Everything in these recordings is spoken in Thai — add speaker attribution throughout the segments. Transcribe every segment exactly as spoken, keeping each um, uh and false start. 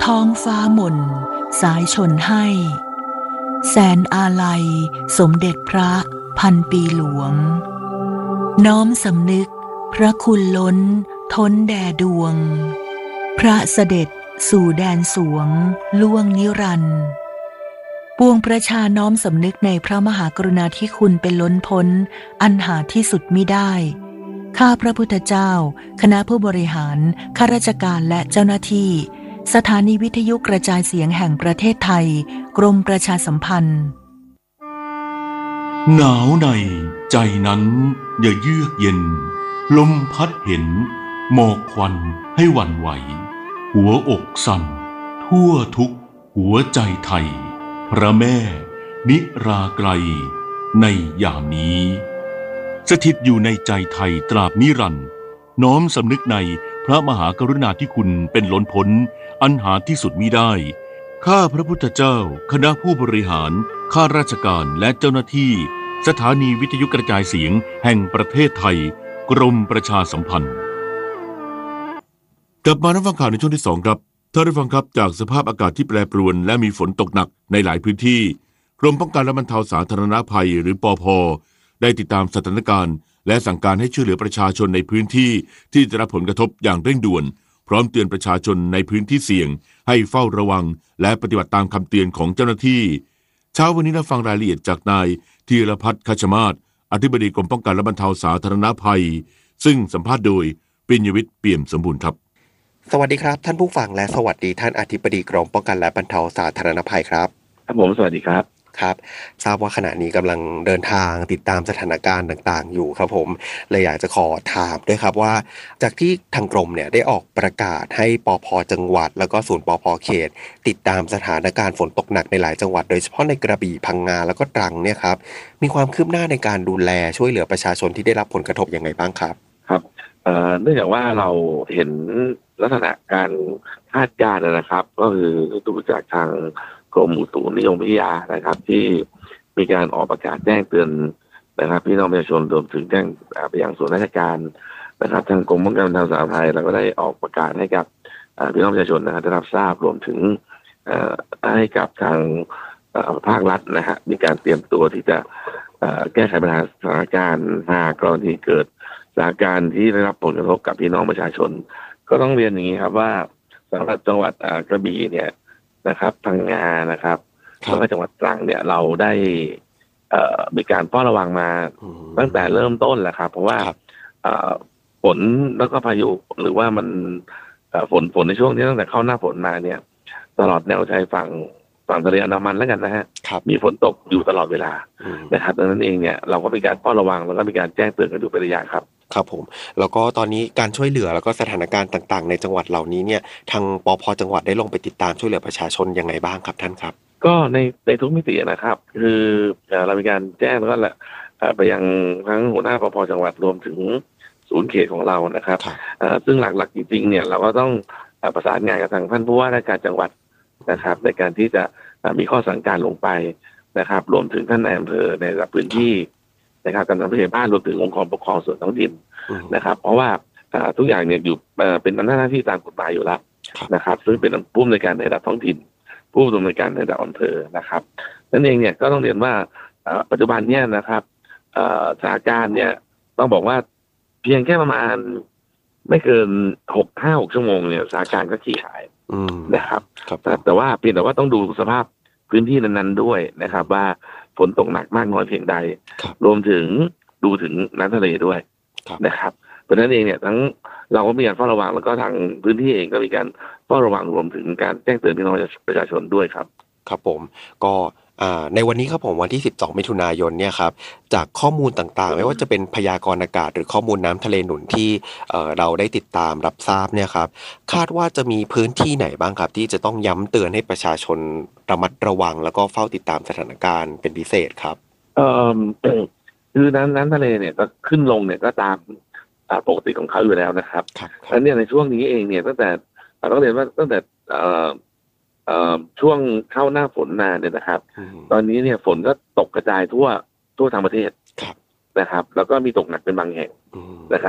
Speaker 1: ท้องฟ้าหม่นสายชนให้แสนอาลัยสมเด็จพระพันปีหลวงน้อมสำนึกพระคุณล้นท้นแด่ดวงพระเสด็จสู่แดนสวงล่วงนิรันดร์ปวงประชาน้อมสำนึกในพระมหากรุณาธิคุณเป็นล้นพ้นอันหาที่สุดมิได้ข้าพระพุทธเจ้าคณะผู้บริหารข้าราชการและเจ้าหน้าที่สถานีวิทยุกระจายเสียงแห่งประเทศไทยกรมประชาสัมพันธ์
Speaker 2: หนาวในใจนั้นอย่าเยือกเย็นลมพัดเห็นหมอกควันให้หวั่นไหวหัวอกสั่นทั่วทุกหัวใจไทยพระแม่นิราไกลในยามนี้สถิตอยู่ในใจไทยตราบนิรันดร์น้อมสำนึกในพระมหากรุณาธิคุณเป็นล้นพ้นอันหาที่สุดมิได้ข้าพระพุทธเจ้าคณะผู้บริหารข้าราชการและเจ้าหน้าที่สถานีวิทยุกระจายเสียงแห่งประเทศไทยกรมประชาสัมพันธ์กลับมารับฟังข่าวในช่วงที่สองครับท่านผู้ฟังครับจากสภาพอากาศที่แปรปรวนและมีฝนตกหนักในหลายพื้นที่กรมป้องกันและบรรเทาสาธารณภัยหรือปภ.ได้ติดตามสถานการณ์และสั่งการให้ช่วยเหลือประชาชนในพื้นที่ที่ได้รับผลกระทบอย่างเร่งด่วนพร้อมเตือนประชาชนในพื้นที่เสี่ยงให้เฝ้าระวังและปฏิบัติตามคำเตือนของเจ้าหน้าที่เช้าวันนี้เราฟังรายละเอียดจากนายธีรพัฒน์คัชมาศอธิบดีกรมป้องกันและบรรเทาสาธารณภัยซึ่งสัมภาษณ์โดยปิญญวิทย์เปี่ยมสมบูรณ์ครับ
Speaker 3: สวัสดีครับท่านผู้ฟังและสวัสดีท่านอธิบดีกรมป้องกันและบรรเทาสาธารณภัยครับ
Speaker 4: ครับผมสวัสดีครับ
Speaker 3: ครับทราบว่าขณะนี้กำลังเดินทางติดตามสถานการณ์ต่างๆอยู่ครับผมเลยอยากจะขอถามด้วยครับว่าจากที่ทางกรมเนี่ยได้ออกประกาศให้ปภ.จังหวัดแล้วก็ศูนย์ปภ.เขตติดตามสถานการณ์ฝนตกหนักในหลายจังหวัดโดยเฉพาะในกระบี่พังงาแล้วก็ตรังเนี่ยครับมีความคืบหน้าในการดูแลช่วยเหลือประชาชนที่ได้รับผลกระทบยังไงบ้างครับ
Speaker 4: ครับเอ่อเนื่องจากว่าเราเห็นลักษณะการคาดการณ์นะครับก็คือดูจากทางกรมอุตุนิยมวิทยานะครับที่มีการออกประกาศแจ้งเตือนนะครับพี่น้องประชาชนรวมถึงแจ้งไปยังส่วนราชการนะครับทางกรมป้องกันและบรรเทาสาธารณภัยเราก็ได้ออกประกาศให้กับพี่น้องประชาชนนะครับได้รับทราบรวมถึงให้กับทางภาครัฐนะฮะมีการเตรียมตัวที่จะแก้ไขปัญหาสถานการณ์หากกรณีเกิดสถานการณ์ที่ได้รับผลกระทบกับพี่น้องประชาชนก็ต้องเรียนอย่างนี้ครับว่าสำหรับจังหวัดกระบี่เนี่ยนะครับพังงานะครับแล้วก็จังหวัดตรังเนี่ยเราได้มีการเฝ้าระวังมาตั้งแต่เริ่มต้นแหละครับเพราะว่าฝนแล้วก็พายุหรือว่ามันฝนฝนในช่วงนี้ตั้งแต่เข้าหน้าฝนมาเนี่ยตลอดแนวชายฝั่งฝั่งทะเลอันดามันแล้วกันนะฮะมีฝนตกอยู่ตลอดเวลานะครับดังนั้นเองเนี่ยเราก็มีการเฝ้าระวังแล้วก็มีการแจ้งเตือนกันอยู่เป็นระยะครับ
Speaker 3: ครับผมแล้วก็ตอนนี้การช่วยเหลือแล้วก็สถานการณ์ต่างๆในจังหวัดเหล่านี้เนี่ยทางปภ.จังหวัดได้ลงไปติดตามช่วยเหลือประชาชนยังไงบ้างครับท่านครับ
Speaker 4: ก็ในในทุกมิตินะครับคือเรามีการแจ้งแล้วก็ไปยังทั้งหัวหน้าปภ.จังหวัดรวมถึงศูนย์เขตของเรานะครับซึ่งหลักๆจริงๆเนี่ยเราก็ต้องประสานงานกับทางท่านผู้ว่าราชการจังหวัดนะครับในการที่จะมีข้อสั่งการลงไปนะครับรวมถึงท่านนายอำเภอในระดับพื้นที่นะครับกำนันผู้ใหญ่บ้านรวมถึงองค์กรปกครองส่วนท้องถิ่นนะครับเพราะว่าทุกอย่างเนี่ยอยู่เป็นหน้าที่ตามกฎหมายอยู่แล้วนะครับซึ่งเป็นผู้อำนวยการในระดับท้องถิ่นผู้ดำเนินการในระดับอำเภอนะครับนั่นเองเนี่ยก็ต้องเรียนว่าปัจจุบันเนี่ยนะครับสถานการณ์เนี่ยต้องบอกว่าเพียงแค่ประมาณไม่เกินหกห้าหกชั่วโมงเนี่ยสถานการณ์ก็คลี่คลายนะครับแต่ว่าเพียงแต่ว่าต้องดูสภาพพื้นที่นั้นๆด้วยนะครับว่าฝนตกหนักมากน้อยเพียงใดรวมถึงดูถึงน้ำทะเลด้วยนะครับเพราะฉะนั้นเองเนี่ยทั้งเราก็มีการเฝ้าระวังแล้วก็ทางพื้นที่เองก็มีการเฝ้าระวังรวมถึงการแจ้งเตือนพี่น้องประชาชนด้วยครับ
Speaker 3: ครับผมก็ในวันนี้ครับผมวันที่สิบสองมิถุนายนเนี่ยครับจากข้อมูลต่างๆไม่ว่าจะเป็นพยากรณ์อากาศหรือข้อมูลน้ำทะเลหนุนที่เราได้ติดตามรับทราบเนี่ยครับคาดว่าจะมีพื้นที่ไหนบ้างครับที่จะต้องย้ำเตือนให้ประชาชนระมัดระวังแล้วก็เฝ้าติดตามสถานการณ์เป็นพิเศษครับ
Speaker 4: เอ่อคือน้ำน้ำทะเลเนี่ยก็ขึ้นลงเนี่ยก็ตามปกติของเขาอยู่แล้วนะครับแล้วเนี่ยในช่วงนี้เองเนี่ยตั้งแต่ต้องเรียนว่าตั้งแต่ช่วงเข้าหน้าฝนมาเนี่ยนะครับตอนนี้เนี่ยฝนก็ตกกระจายทั่วทั่วทั้งประเทศนะครับแล้วก็มีตกหนักเป็นบางแห่งนะครับ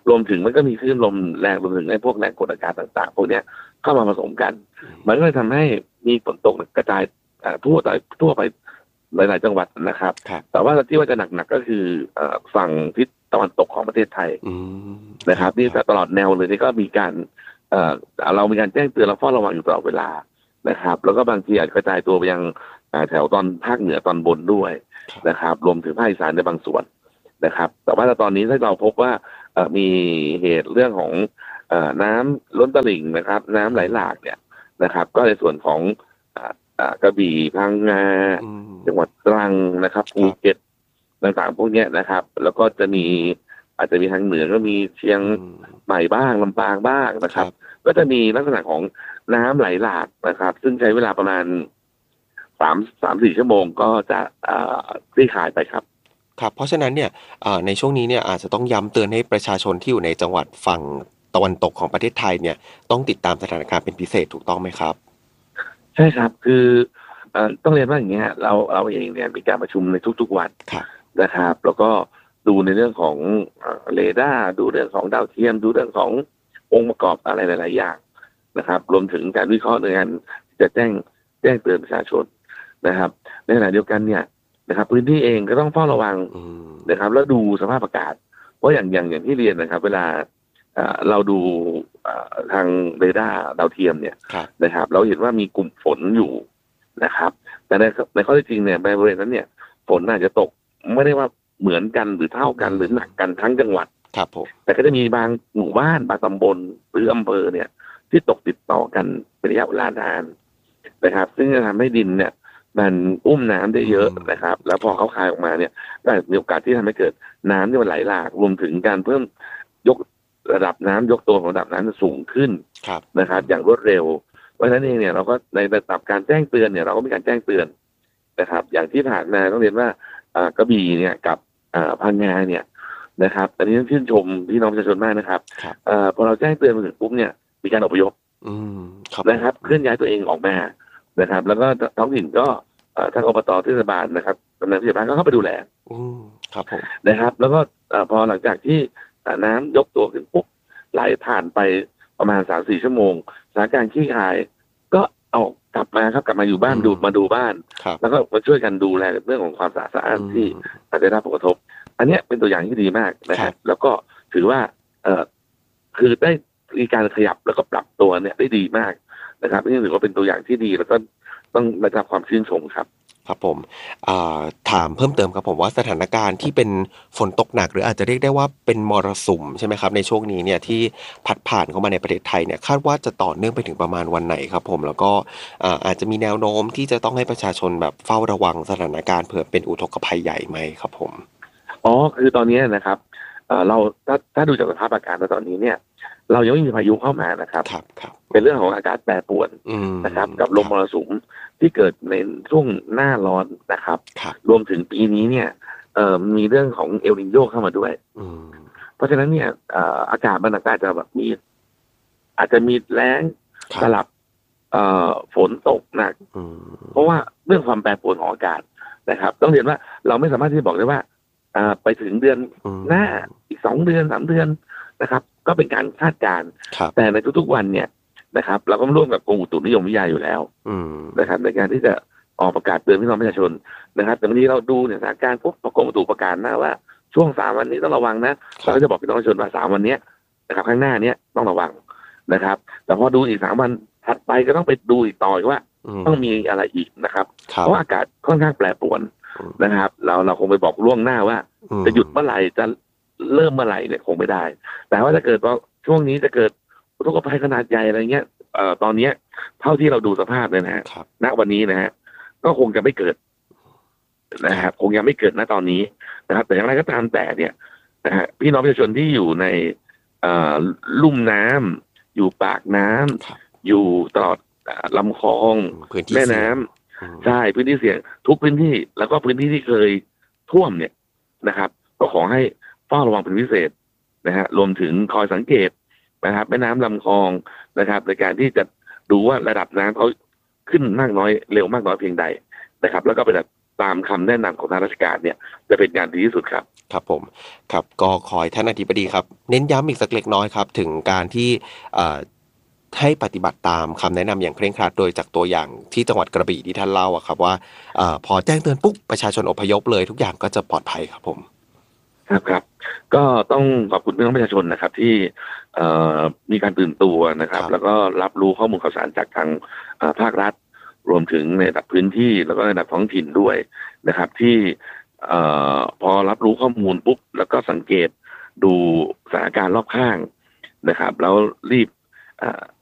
Speaker 4: รวมถึงมันก็มีคลื่นลมแรงรวมถึงไอ้พวกแรงกดอากาศต่างๆพวกเนี้ยเข้ามาผสมกันมันก็เลยทำให้มีฝนตกกระจายทั่วทั่วไปหลายๆจังหวัดนะครับแต่ว่าที่ว่าจะหนักๆก็คือฝั่งทิศตะวันตกของประเทศไทยนะครับนี่ตลอดแนวเลยนี่ก็มีการเรามีการแจ้งเตือนเราเฝ้าระวังอยู่ตลอดเวลานะครับแล้วก็บางทีอาจกระจายตัวไปยังแถวตอนภาคเหนือตอนบนด้วยนะครับรวมถึงภาคอีสานในบางส่วนนะครับแต่ว่าตอนนี้ถ้าเราพบว่ามีเหตุเรื่องของน้ำล้นตลิ่งนะครับน้ำไหลหลากเนี่ยนะครับก็ในส่วนของกระบี่พังงาจังหวัดตรังนะครับภูเก็ตต่างๆพวกนี้นะครับแล้วก็จะมีอาจจะมีทางเหนือก็มีเชียงใหม่บ้างลำปางบ้างนะครับก็จะมีลักษณะของน้ำไหลหลากนะครับซึ่งใช้เวลาประมาณสามสามสี่ชั่วโมงก็จะคลี่คลายไปครับ
Speaker 3: ครับเพราะฉะนั้นเนี่ยในช่วงนี้เนี่ยอาจจะต้องย้ำเตือนให้ประชาชนที่อยู่ในจังหวัดฝั่งตะวันตกของประเทศไทยเนี่ยต้องติดตามสถานการณ์เป็นพิเศษถูกต้องไหมครับ
Speaker 4: ใช่ครับคือต้องเรียนว่าอย่างเงี้ยเราเราเองเนี่ยมีการประชุมในทุกๆวันนะครับแล้วก็ดูในเรื่องของเรดาร์ดูเรื่องของดาวเทียมดูเรื่องขององค์ประกอบอะไรหลายๆอย่างนะครับรวมถึงการวิเคราะห์ในการจะแจ้งแจ้งเตือนประชาชนนะครับในขณะเดียวกันเนี่ยนะครับพื้นที่เองก็ต้องเฝ้าระวังนะครับแล้วดูสภาพอากาศเพราะอย่างอย่างอย่างที่เรียนนะครับเวลาเราดูทางเรดาร์ดาวเทียมเนี่ยนะครับเราเห็นว่ามีกลุ่มฝนอยู่นะครับแต่ในในข้อที่จริงเนี่ยในบริเวณนั้นเนี่ยฝนอาจจะตกไม่ได้ว่าเหมือนกันหรือเท่ากันหรือหนักกันทั้งจังหวัด
Speaker 3: ครับผม
Speaker 4: แต่ก็จะมีบางหมู่บ้านบางตำบลหรืออำเภอเนี่ยที่ตกติดต่อกันเป็นระยะเวลานานนะครับซึ่งจะทำให้ดินเนี่ยมันอุ้มน้ำได้เยอะนะครับแล้วพอเขาคายออกมาเนี่ยก็มีโอกาสที่ทำให้เกิดน้ำที่มันไหลหลากรวมถึงการเพิ่มยกระดับน้ำยกตัวของระดับน้ำสูงขึ้นนะครับอย่างรวดเร็วเพราะฉะนั้นเองเนี่ยเราก็ในระดับการแจ้งเตือนเนี่ยเราก็มีการแจ้งเตือนนะครับอย่างที่ผ่านมาต้องเรียนว่ากระบี่เนี่ยกับพังงาเนี่ยนะครับอันนี้ต้องชื่นชมพี่น้องประชาชนมากนะครับพอเราแจ้งเตือนมาถึงปุ๊บเนี่ยมีการอพยพนะครับเคลื่อนย้ายตัวเองออกมานะครับแล้วก็ท้องถิ่นก็ทางอบต.เทศบาลนะครับกำนันเทศบาลก็เข้าไปดูแล
Speaker 3: ครับผม
Speaker 4: นะครับแล้วก็พอหลังจากที่น้ำยกตัวขึ้นปุ๊บไหลผ่านไปประมาณ สามถึงสี่ ชั่วโมงสถานการณ์คลี่คลายก็เอากลับมาครับกลับมาอยู่บ้านดูมาดูบ้านแล้วก็มาช่วยกันดูแลเรื่องของความสะอาดที่อาจจะได้รับผลกระทบอันนี้เป็นตัวอย่างที่ดีมากนะครับแล้วก็ถือว่าเอ่อคือได้มีการขยับแล้วก็ปรับตัวเนี่ยได้ดีมากนะครับนี่ถือว่าเป็นตัวอย่างที่ดีแล้วก็ต้องได้รับความชื่นชมครับ
Speaker 3: ครับผมถามเพิ่มเติมครับผมว่าสถานการณ์ที่เป็นฝนตกหนักหรืออาจจะเรียกได้ว่าเป็นมรสุมใช่ไหมครับในช่วงนี้เนี่ยที่พัดผ่านเข้ามาในประเทศไทยเนี่ยคาดว่าจะต่อเนื่องไปถึงประมาณวันไหนครับผมแล้วก็อาจจะมีแนวโน้มที่จะต้องให้ประชาชนแบบเฝ้าระวังสถานการณ์เผื่อเป็นอุทกภัยใหญ่ไหมครับผม
Speaker 4: อ๋อคือตอนนี้นะครับเราถ้าถ้าดูจากสภาพอากาศตอนนี้เนี่ยเรายังไม่มีพายุเข้ามานะครับเป็นเรื่องของอากาศแปรปรวนนะครับกับลมมรสุมที่เกิดในช่วงหน้าร้อนนะครับรวมถึงปีนี้เนี่ยมีเรื่องของเอลนิโญเข้ามาด้วยเพราะฉะนั้นเนี่ยอากาศมันอาจจะแบบมีอาจจะมีแล้งสลับฝนตกหนักเพราะว่าเรื่องความแปรปรวนของอากาศนะครับต้องเรียนว่าเราไม่สามารถที่จะบอกได้ว่าไปถึงเดือนหน้าอีกสองเดือนสามเดือนนะครับก็เป็นการคาดการณ์แต่ในทุกๆวันเนี่ยนะครับเราก็ร่วมกับกรมอุตุนิยมวิทยาอยู่แล้วนะครับในการที่จะออกประกาศเตือนพี่น้องประชาชนนะครับแต่บางทีเราดูเนี่ยสถานการณ์ปุ๊บกรมอุตุประกาศนะว่าช่วงสามวันนี้ต้องระวังนะเราก็จะบอกพี่น้องประชาชนว่าสามวันนี้นะครับข้างหน้านี้ต้องระวังนะครับแต่พอดูอีกสามวันถัดไปก็ต้องไปดูอีกต่อว่าต้องมีอะไรอีกนะครับเพราะอากาศค่อนข้างแปรปรวนนะครับเราเราคงไปบอกล่วงหน้าว่าจะหยุดเมื่อไหร่จะเริ่มเมื่อไหร่เนี่ยคงไม่ได้แต่ว่าถ้าเกิดว่าช่วงนี้จะเกิดอุทกภัยขนาดใหญ่อะไรเงี้ยเอ่อตอนนี้เท่าที่เราดูสภาพเลยนะฮะณวันนี้นะฮะก็คงจะไม่เกิดนะครับคงยังไม่เกิดณตอนนี้นะครับแต่อย่างไรก็ตามแต่เนี่ยนะฮะพี่น้องประชาชนที่อยู่ในเอ่อลุ่มน้ำอยู่ปากน้ำอยู่ตลอดลำคลองแม่น้ำใช่พื้นที่เสี่ยงทุกพื้นที่แล้วก็พื้นที่ที่เคยท่วมเนี่ยนะครับก็ขอให้เฝ้าระวังเป็นพิเศษนะฮะรวมถึงคอยสังเกตนะครับแม่น้ำลำคลองนะครับในการที่จะดูว่าระดับน้ำเขาขึ้นมากน้อยเร็วมากน้อยเพียงใดนะครับแล้วก็ไปตตามคำแนะนำของทางราชการเนี่ยจะเป็นการดีที่สุดครับ
Speaker 3: ครับผมครับก็ขอให้ท่านอธิบดีครับเน้นย้ำอีกสักเล็กน้อยครับถึงการที่ให้ปฏิบัติตามคำแนะนำอย่างเคร่งครัดโดยจากตัวอย่างที่จังหวัดกระบี่ที่ท่านเล่าอะครับว่าพอแจ้งเตือนปุ๊บประชาชนอพยพเลยทุกอย่างก็จะปลอดภัยครับผม
Speaker 4: ครับครับก็ต้องขอบคุณพี่น้องประชาชนนะครับที่มีการตื่นตัวนะครับแล้วก็รับรู้ข้อมูลข่าวสารจากทางภาครัฐรวมถึงในระดับพื้นที่แล้วก็ในระดับท้องถิ่นด้วยนะครับที่พอรับรู้ข้อมูลปุ๊บแล้วก็สังเกตดูสถานการณ์รอบข้างนะครับแล้วรีบ